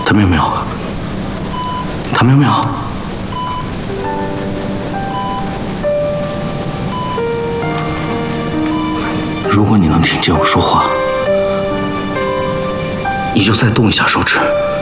谭苗苗，谭苗苗，如果你能听见我说话，你就再动一下手指。